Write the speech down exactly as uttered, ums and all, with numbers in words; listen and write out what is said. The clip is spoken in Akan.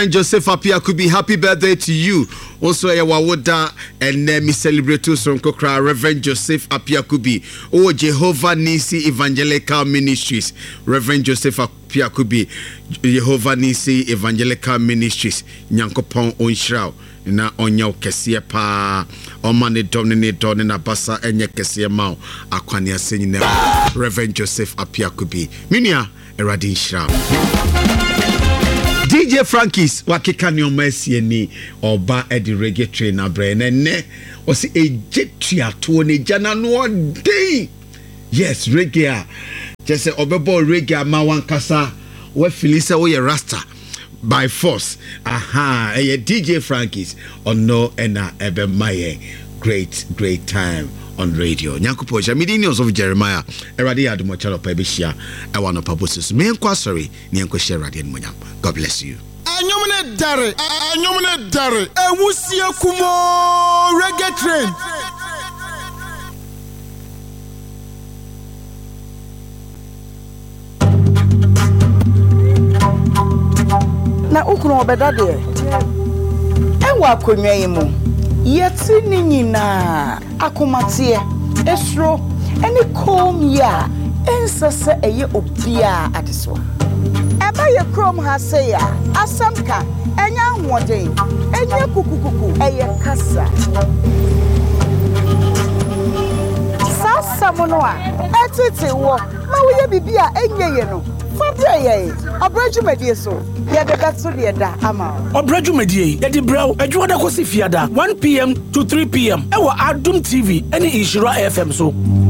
Joseph Apia could be happy birthday to you. Also, a wawoda and me celebrate from Kokra Reverend Joseph Apia Kubi. Oh, Jehovah Nisi Evangelical Ministries. Reverend Joseph Apia Kubi. Jehovah Nisi Evangelical Ministries. Nyankopon Onshraw. Na onya kesiye pa omane domne ne donne na basa enye kesiye ma akwani asenyi na Reverend Joseph Apia Kubi. Minia Eradin Shra. D J Frankies wakika ni omasi ni oba edi reggae train na bre ne ne osi ejetua to ne jana no dey. Yes, reggae a just obebo reggae ma wankasa we filisa wo ye rasta by force. Aha, eh D J Frankies ono ena ebe maye great great time on radio. Nyankupo ja midinios of Jeremiah erade adumo chalo pa bishia e wano pabosus me enko sorry ni enko share radio munyam. God bless you. Anyomne dare anyomne dare ewusie kumo reggae train. Na ukunu obeda de enwa akonwa yimu yeti ni nyina akomatie esro eni kom ya ensese eye obia adeso eba ye krom ha se ya asamka enya hwoden enya kukukuku eye kasa sasa mono a etete wo ma wo ye bibia enye ye no fabre ye obrajumedie so ya de betso de da ama obrajumedie ya di braw adwoda kosi fiada one p m to three p m e wo Adum T V eni Ishira F M so